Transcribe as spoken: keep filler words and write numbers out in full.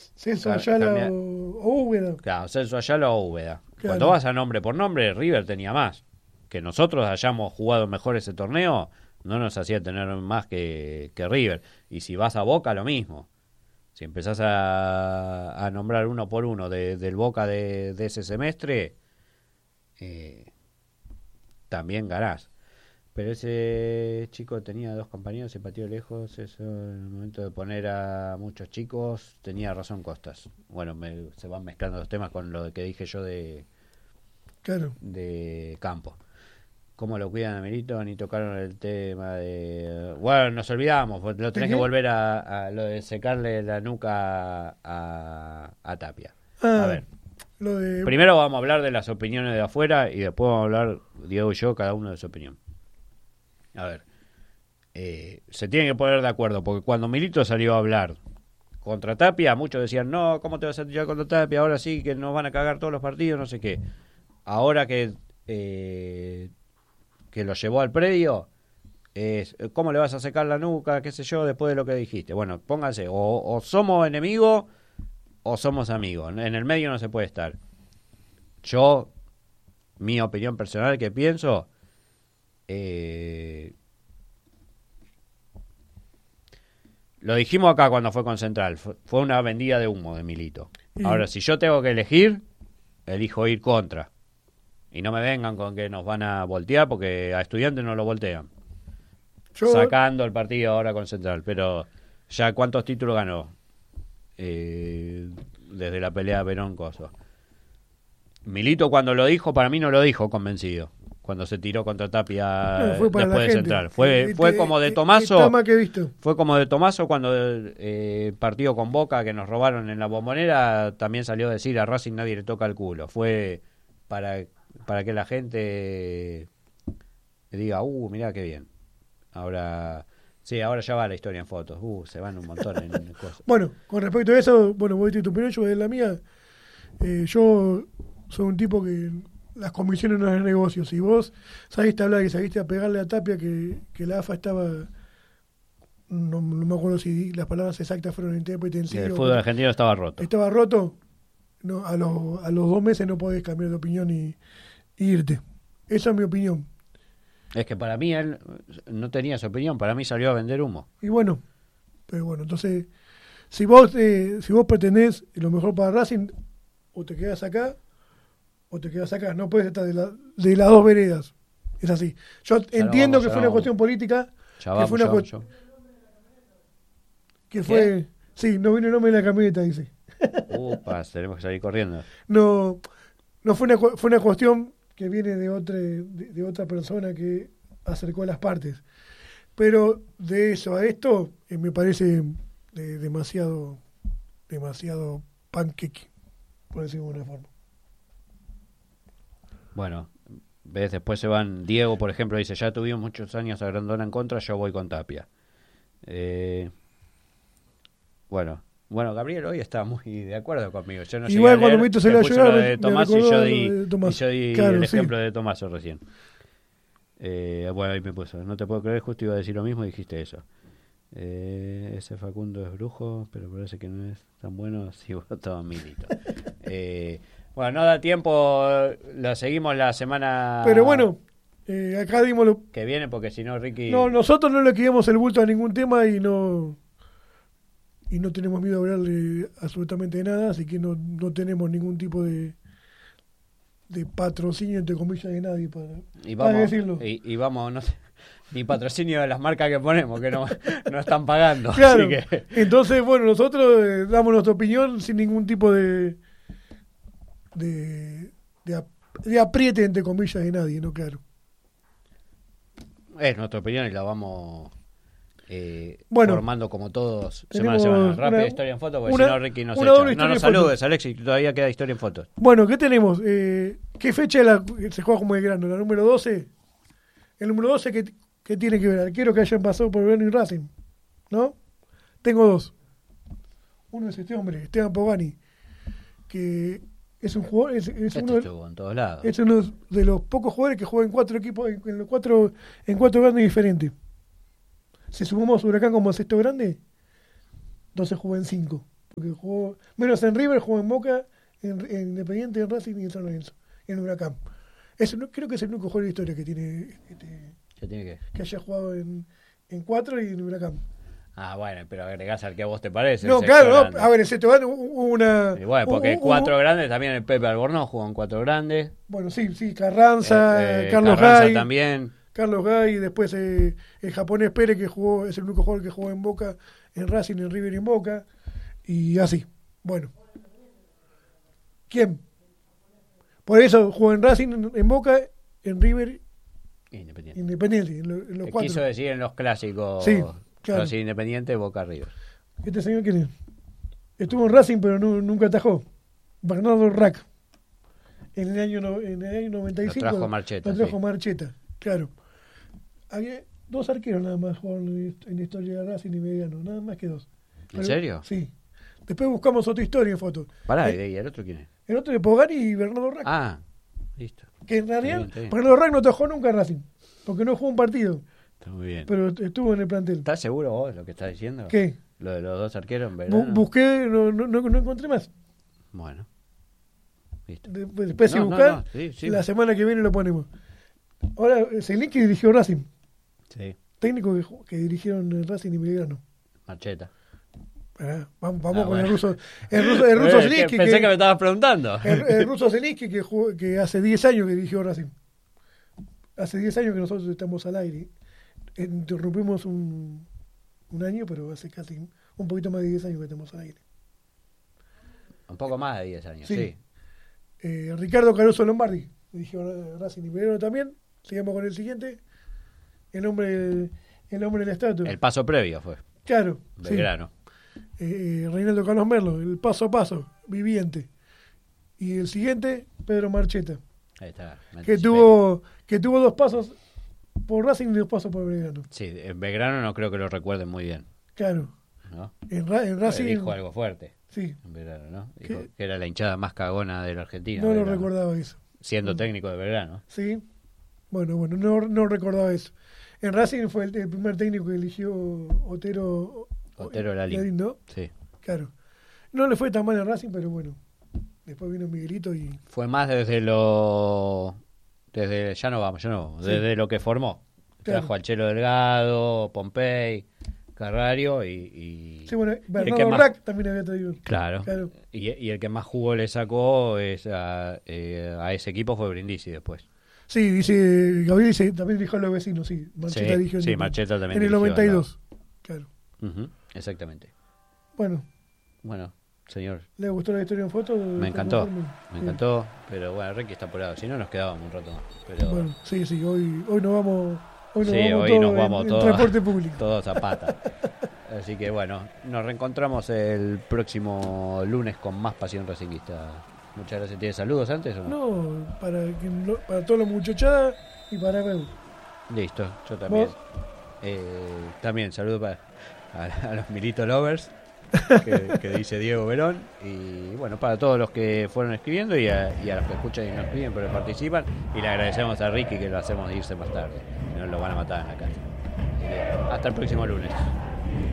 Celso Ayala Cambia... o, o Úbeda. Claro, Celso Ayala o Úbeda. Claro. Cuando vas a nombre por nombre, River tenía más. Que nosotros hayamos jugado mejor ese torneo, no nos hacía tener más que, que River. Y si vas a Boca, lo mismo. Si empezás a, a nombrar uno por uno de, del Boca de, de ese semestre, eh, también ganás. Pero ese chico tenía dos compañeros, se pateó lejos, eso en el momento de poner a muchos chicos, tenía razón Costas. Bueno, me, se van mezclando los temas con lo que dije yo de, claro. de Campo. ¿Cómo lo cuidan a Milito? Ni tocaron el tema de... Bueno, nos olvidamos, lo tenés que volver a, a lo de secarle la nuca a, a Tapia. Ah, a ver, lo de... primero vamos a hablar de las opiniones de afuera y después vamos a hablar, Diego y yo, cada uno de su opinión. A ver, eh, se tienen que poner de acuerdo, porque cuando Milito salió a hablar contra Tapia, muchos decían, no, ¿cómo te vas a tirar contra Tapia? Ahora sí que nos van a cagar todos los partidos, no sé qué. Ahora que... Eh, que lo llevó al predio, es, ¿cómo le vas a secar la nuca? Qué sé yo, después de lo que dijiste. Bueno, pónganse, o, o somos enemigos o somos amigos. En el medio no se puede estar. Yo, mi opinión personal que pienso, eh, lo dijimos acá cuando fue con Central, fue, fue una vendida de humo de Milito. Ahora, si yo tengo que elegir, elijo ir contra. Y no me vengan con que nos van a voltear, porque a Estudiantes no lo voltean. Yo... Sacando el partido ahora con Central. Pero ya cuántos títulos ganó eh, desde la pelea Perón-Coso. Milito cuando lo dijo, para mí no lo dijo convencido. Cuando se tiró contra Tapia no, después de Central. Fue, este, fue como de Tomaso. Está más que visto. Fue como de Tomaso cuando eh, el partido con Boca que nos robaron en la Bombonera, también salió a decir a Racing nadie le toca el culo. Fue para... para que la gente diga, uh, mirá qué bien. Ahora, sí, ahora ya va la historia en fotos. Uh, se van un montón en cosas. Bueno, con respecto a eso, bueno, vos diste tu opinión, yo voy a la mía. Eh, yo soy un tipo que las comisiones no es negocio. Si vos saliste a hablar y saliste a pegarle a Tapia que, que la A F A estaba, no, no me acuerdo si las palabras exactas fueron en tiempo intensivo. El fútbol argentino estaba roto. Estaba roto. No, a, los, a los dos meses no podés cambiar de opinión y, y irte. Esa es mi opinión. Es que para mí él no tenía su opinión, para mí salió a vender humo. Y bueno, pero bueno, entonces, si vos eh, si vos pretendés lo mejor para Racing, o te quedás acá, o te quedás acá. No puedes estar de, la, de las dos veredas. Es así. Yo ya entiendo vamos, que fue una cuestión política. Ya vamos, que fue una cuestión. Que fue. Sí, no vino el nombre de la camioneta, dice. Upas, tenemos que salir corriendo. No, no fue una fue una cuestión que viene de otra de, de otra persona que acercó a las partes. Pero de eso a esto eh, me parece de, demasiado demasiado panqueque, por decirlo de alguna forma. Bueno, ves, después se van. Diego, por ejemplo, dice, ya tuvimos muchos años a Grandona en contra, yo voy con Tapia. Eh, bueno. Bueno, Gabriel hoy está muy de acuerdo conmigo. Yo no Igual cuando me se le ayudó de Tomás y yo di, de Tomás. Y yo di claro, el sí. ejemplo de Tomás recién. Eh, bueno, ahí me puso. No te puedo creer, justo iba a decir lo mismo y dijiste eso. Eh, ese Facundo es brujo, pero parece que no es tan bueno si votó a Milito. eh, bueno, no da tiempo, lo seguimos la semana pero bueno, eh, acá dimos lo... que viene, porque si no, Ricky... No, nosotros no le quedamos el bulto a ningún tema y no... y no tenemos miedo a hablarle absolutamente nada, así que no, no tenemos ningún tipo de de patrocinio, entre comillas, de nadie para, y vamos, para decirlo. Y, y vamos, no sé, ni patrocinio de las marcas que ponemos, que no, no están pagando. Claro, así que... entonces, bueno, nosotros eh, damos nuestra opinión sin ningún tipo de de, de, de apriete, entre comillas, de nadie, ¿no? Claro. Es nuestra opinión y la vamos... Eh, bueno, formando como todos semana a semana. Rápida una, historia en fotos, porque una, si no Ricky nos una echa. No nos saludes, Alexis, todavía queda historia en fotos. Bueno, ¿qué tenemos? Eh, ¿Qué fecha la, se juega como de grano? ¿La número doce? El número doce, ¿qué, qué tiene que ver? Arquero que hayan pasado por Verno y Racing, ¿no? Tengo dos. Uno es este hombre, Esteban Pogani, que es un jugador, es, es este uno, estuvo en todos lados. Es uno de los pocos jugadores que juega en cuatro equipos, en, en los cuatro, en cuatro grandes diferentes. Si sumamos Huracán como sexto grande, entonces jugó en cinco. que jugó, menos en River, jugó en Boca, en, en Independiente, en Racing y en San Lorenzo, en Huracán. Es, creo que es el único jugador de historia que tiene, este, ¿Qué tiene que? que haya jugado en, en cuatro y en Huracán. Ah, bueno, pero agregás al que a vos te parece. No, claro, no, a ver, ese hubo una... Y bueno, porque hubo, cuatro hubo, grandes, también el Pepe Albornoz jugó en cuatro grandes. Bueno, sí, sí, Carranza, eh, eh, Carlos Carranza Gay. también. Carlos Gay, después eh, el japonés Pérez, que jugó, es el único jugador que jugó en Boca, en Racing, en River y en Boca. Y así, bueno. ¿Quién? Por eso jugó en Racing, en, en Boca, en River Independiente. Independiente, en, lo, en los Te cuatro. quiso decir en los clásicos. Sí, claro. Racing Independiente, Boca River. ¿Este señor quién es? Estuvo en Racing, pero no, nunca atajó. Bernardo Rack. En el año, no, en el año noventa y cinco. Lo trajo Marcheta. Lo trajo sí. Marcheta, claro. Había dos arqueros nada más jugaron en la historia de Racing y Mediano, nada más que dos. ¿En serio? Sí. Después buscamos otra historia en fotos. Pará, Eh, ¿y el otro quién es? El otro de Pogani y Bernardo Rack. Ah, listo. Que en realidad, Está bien, está bien. Bernardo Rack no atajó nunca a Racing, porque no jugó un partido, Está muy bien. pero estuvo en el plantel. ¿Estás seguro vos de lo que estás diciendo? ¿Qué? Lo de los dos arqueros en Bu- verano. busqué, no, no, no, no encontré más. Bueno. Listo. De- Después, si No, no, buscar, no, sí, sí. la semana que viene lo ponemos. Ahora, Zelinski dirigió Racing, Sí, técnico que, ju- que dirigieron el Racing y Belgrano. Marcheta. Ah, vamos vamos Ah, con bueno. el ruso, el ruso, el ruso Eh, que Zelinski, Pensé que, que me estabas preguntando. el, el ruso Zelinski que, jugó- que hace diez años que dirigió Racing. Hace diez años que nosotros estamos al aire. Interrumpimos un, un año, pero hace casi un poquito más de diez años que estamos al aire. Un poco más de diez años, Sí. sí. Eh, Ricardo Caruso Lombardi dirigió Racing y Belgrano también. Sigamos con el siguiente. El hombre, el hombre de la estatua. El paso previo fue. Claro. sí. Belgrano. Eh, Reinaldo Carlos Merlo, el paso a paso, viviente. Y el siguiente, Pedro Marcheta, Ahí está. me que anticipé. tuvo, que tuvo dos pasos por Racing y dos pasos por Belgrano. Sí, en Belgrano no creo que lo recuerden muy bien, Claro. ¿no? En, Ra- en Pero Racing. dijo algo fuerte Sí, en Belgrano, ¿no? Dijo ¿Qué? que era la hinchada más cagona de la Argentina. no lo Belgrano, recordaba eso. Siendo técnico de Belgrano. Sí. Bueno, bueno, no, no recordaba eso. En Racing fue el, el primer técnico que eligió Otero. Otero Lalín. ¿No? Sí. Claro. No le fue tan mal en Racing, pero bueno. Después vino Miguelito y. Fue más desde lo... Desde... Ya no vamos, ya no vamos. Sí. Desde lo que formó. Claro. Trajo al Chelo Delgado, Pompey, Carrario y... y- Sí, bueno, y el que Bernardo más- Rack también había traído. Claro. Claro. Y, y el que más jugó le sacó es a, eh, a ese equipo fue Brindisi después. Sí, dice. Gabriel dice, también dijo a los vecinos, sí. Marcheta Sí, dirigió en sí, el- Marcheta también En el dirigió noventa y al dos. Claro. Ujú, exactamente. Bueno, Bueno, señor, ¿le gustó la historia en foto? me encantó. Me Sí. encantó, pero bueno, Ricky está apurado. Si no, nos quedábamos un rato más. Pero Bueno, sí, sí, hoy, hoy nos vamos. Hoy nos sí, vamos hoy todos nos en- vamos en, todos, transporte público. todos a pata. Así que bueno, nos reencontramos el próximo lunes con más Pasión Racinguista. Muchas gracias. ¿Tienes saludos antes o no? No, para, que no- para toda la muchachada y para Meu. Listo, yo también. ¿Vos? Eh, también saludo para a, a los Milito Lovers, que, que dice Diego Verón. Y bueno, para todos los que fueron escribiendo y a, y a los que escuchan y no escriben, pero participan. Y le agradecemos a Ricky que lo hacemos irse más tarde. Que no lo van a matar en la calle. Así que hasta el próximo lunes.